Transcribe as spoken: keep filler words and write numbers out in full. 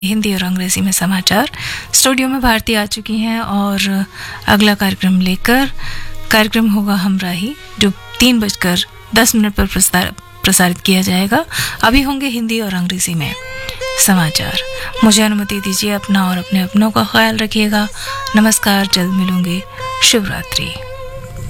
हिंदी और अंग्रेजी में समाचार। स्टूडियो में भारती आ चुकी हैं और अगला कार्यक्रम लेकर कार्यक्रम होगा हमराही, जो तीन बजकर दस मिनट पर प्रसारित किया जाएगा। अभी होंगे हिंदी और अंग्रेजी में समाचार। मुझे अनुमति दीजिए, अपना और अपने अपनों का ख्याल रखिएगा। नमस्कार, जल्द मिलूंगी। शुभ रात्रि।